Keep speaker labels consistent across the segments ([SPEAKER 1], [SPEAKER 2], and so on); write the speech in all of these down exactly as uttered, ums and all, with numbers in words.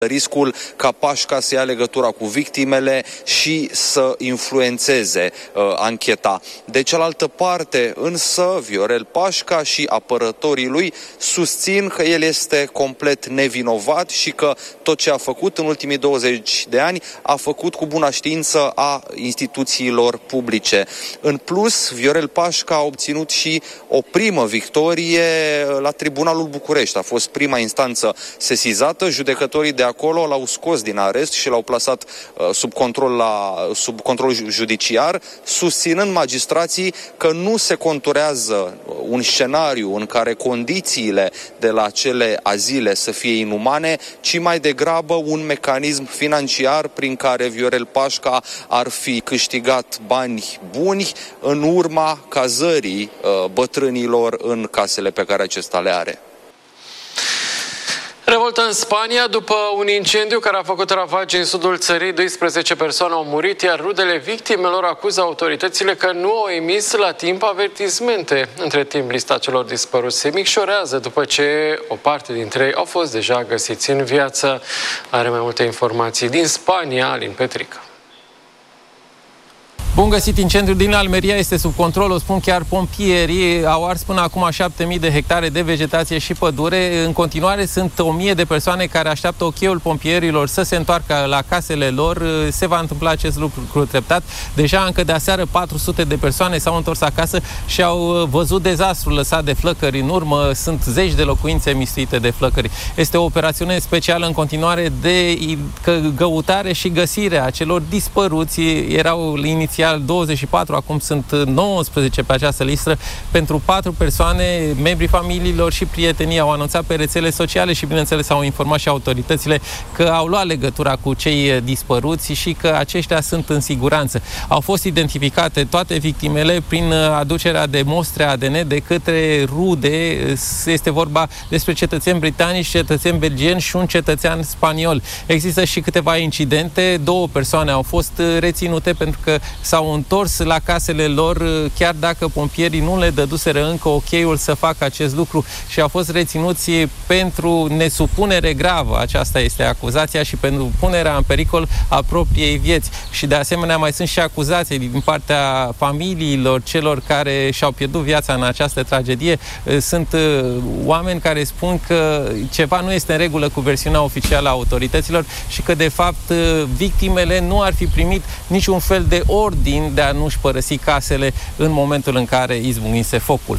[SPEAKER 1] riscul ca Pașca să ia legătura cu victimele și să influențeze uh, ancheta. De cealaltă parte, însă, Viorel Pașca și apărătorii lui susțin că el este complet nevinovat și că tot ce a făcut în ultimii douăzeci de ani a făcut cu bună știință a instituțiilor publice. În plus, Viorel Pașca a obținut și o primă victorie la Tribunalul București. A fost prima instanță sesizată, judecătorii de acolo l-au scos din arest și l-au plasat uh, sub control la, sub control judiciar, susținând magistrații că nu se conturează un scenariu în care condițiile de la acele azile să fie inumane, ci mai degrabă un mecanism financiar prin care Viorel Pașca ar fi câștigat bani buni în urma cazării uh, bătrânilor în casele pe care acesta le are.
[SPEAKER 2] Revoltă în Spania după un incendiu care a făcut ravagii în sudul țării. doisprezece persoane au murit, iar rudele victimelor acuză autoritățile că nu au emis la timp avertismente. Între timp, lista celor dispăruți se micșorează după ce o parte dintre ei au fost deja găsiți în viață. Are mai multe informații din Spania, Alin Petrică.
[SPEAKER 3] Bun găsit, incendiul din Almeria este sub control, o spun chiar pompierii. Au ars până acum șapte mii de hectare de vegetație și pădure. În continuare sunt o mie de persoane care așteaptă ocheiul pompierilor să se întoarcă la casele lor. Se va întâmpla acest lucru treptat. Deja încă de aseară patru sute de persoane s-au întors acasă și au văzut dezastrul lăsat de flăcări în urmă. Sunt zeci de locuințe mistuite de flăcări. Este o operațiune specială în continuare de căutare și găsire a celor dispăruți. Erau inițial douăzeci și patru, acum sunt nouăsprezece pe această listă. Pentru patru persoane, membrii familiilor și prietenii au anunțat pe rețele sociale și, bineînțeles, au informat și autoritățile că au luat legătura cu cei dispăruți și că aceștia sunt în siguranță. Au fost identificate toate victimele prin aducerea de mostre A D N de către rude. Este vorba despre cetățeni britanici, cetățeni belgieni și un cetățean spaniol. Există și câteva incidente. Două persoane au fost reținute pentru că s-au întors la casele lor, chiar dacă pompierii nu le dăduseră încă ok-ul să facă acest lucru și au fost reținuți pentru nesupunere gravă, aceasta este acuzația, și pentru punerea în pericol a propriei vieți. Și de asemenea mai sunt și acuzații din partea familiilor celor care și-au pierdut viața în această tragedie. Sunt oameni care spun că ceva nu este în regulă cu versiunea oficială a autorităților și că de fapt victimele nu ar fi primit niciun fel de ordin de a nu-și părăsi casele în momentul în care izbucnise focul.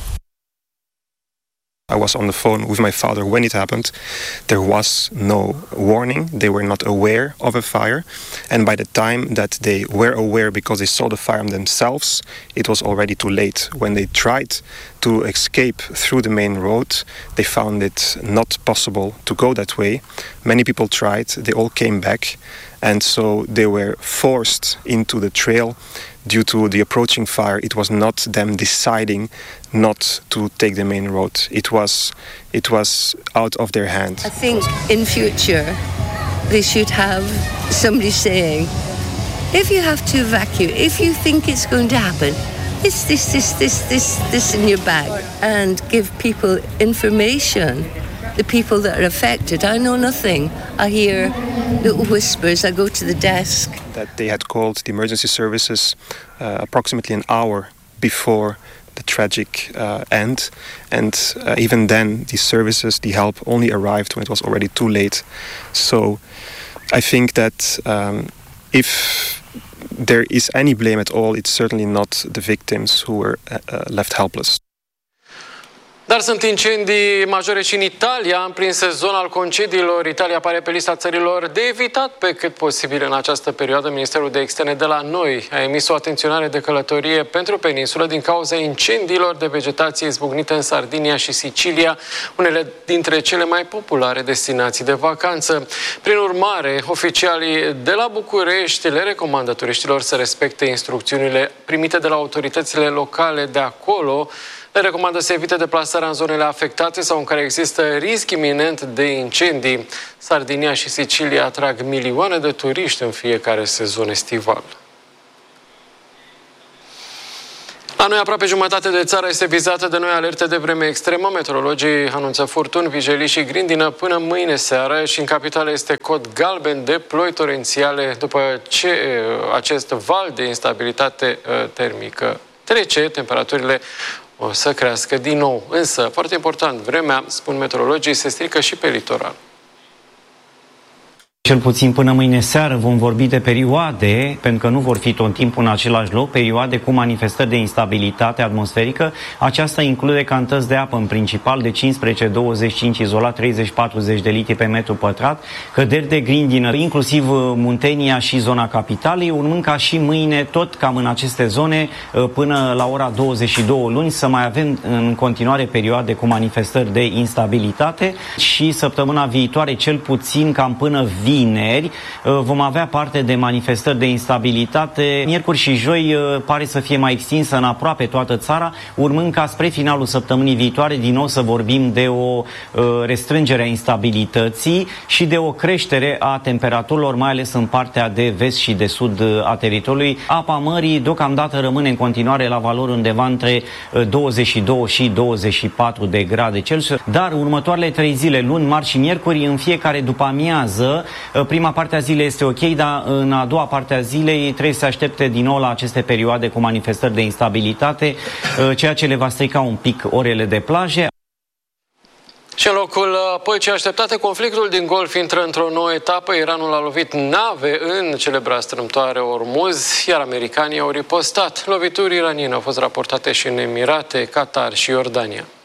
[SPEAKER 4] I was on the phone with my father when it happened. There was no warning. They were not aware of a fire. And by the time that they were aware because they saw the fire themselves, it was already too late. When they tried to escape through the main road, they found it not possible to go that way. Many people tried. They all came back. And so they were forced into the trail due to the approaching fire. It was not them deciding not to take the main road. It was, it was out of their hands.
[SPEAKER 5] I think in future they should have somebody saying, if you have to evacuate, if you think it's going to happen, it's this, this, this, this, this in your bag, and give people information. The people that are affected. I know nothing. I hear little whispers. I go to the desk.
[SPEAKER 4] That they had called the emergency services uh, approximately an hour before the tragic uh, end. And uh, even then, the services, the help only arrived when it was already too late. So I think that um, if there is any blame at all, it's certainly not the victims who were uh, left helpless.
[SPEAKER 2] Dar sunt incendii majore și în Italia. În plin sezon al concediilor, Italia apare pe lista țărilor de evitat pe cât posibil în această perioadă. Ministerul de Externe de la noi a emis o atenționare de călătorie pentru peninsulă din cauza incendiilor de vegetație izbucnite în Sardinia și Sicilia, unele dintre cele mai populare destinații de vacanță. Prin urmare, oficialii de la București le recomandă turiștilor să respecte instrucțiunile primite de la autoritățile locale de acolo. Le recomandă să evite deplasarea în zonele afectate sau în care există risc iminent de incendii. Sardinia și Sicilia atrag milioane de turiști în fiecare sezon estival. La noi, aproape jumătate de țară este vizată de noi alerte de vreme extremă. Meteorologii anunță furtuni, vijelii și grindină până mâine seară și în capitală este cod galben de ploi torențiale după ce acest val de instabilitate termică trece, temperaturile o să crească din nou. Însă, foarte important, vremea, spun meteorologii, se strică și pe litoral.
[SPEAKER 6] Cel puțin până mâine seară vom vorbi de perioade, pentru că nu vor fi tot timpul în același loc, perioade cu manifestări de instabilitate atmosferică. Aceasta include cantități de apă, în principal de cincisprezece douăzeci și cinci, izolat treizeci patruzeci de litri pe metru pătrat, căderi de grindină, inclusiv Muntenia și zona capitalei, urmând ca și mâine, tot cam în aceste zone, până la ora douăzeci și două luni, să mai avem în continuare perioade cu manifestări de instabilitate și săptămâna viitoare, cel puțin cam până vineri, vineri vom avea parte de manifestări de instabilitate. Miercuri și joi pare să fie mai extinsă în aproape toată țara, urmând ca spre finalul săptămânii viitoare din nou să vorbim de o restrângere a instabilității și de o creștere a temperaturilor, mai ales în partea de vest și de sud a teritoriului. Apa mării deocamdată rămâne în continuare la valori undeva între douăzeci și doi și douăzeci și patru de grade Celsius, dar următoarele trei zile, luni, marți și miercuri, în fiecare după amiază, prima parte a zilei este ok, dar în a doua parte a zilei trebuie să se aștepte din nou la aceste perioade cu manifestări de instabilitate, ceea ce le va strica un pic orele de plaje.
[SPEAKER 2] Și în locul apoi ce așteptate, conflictul din Golf intră într-o nouă etapă. Iranul a lovit nave în celebra strâmtoare Ormuz, iar americanii au ripostat. Lovituri iraniene au fost raportate și în Emirate, Qatar și Iordania.